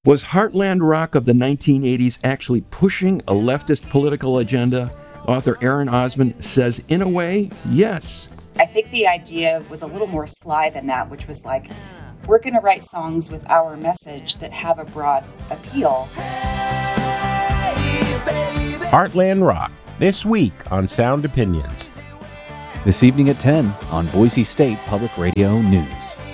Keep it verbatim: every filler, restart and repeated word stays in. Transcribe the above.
Was Heartland rock of the nineteen eighties actually pushing a leftist political agenda? Author Aaron Osmond says, in a way, yes. I think the idea was a little more sly than that, which was like, we're going to write songs with our message that have a broad appeal. Heartland Rock, this week on Sound Opinions. This evening at ten on Boise State Public Radio News.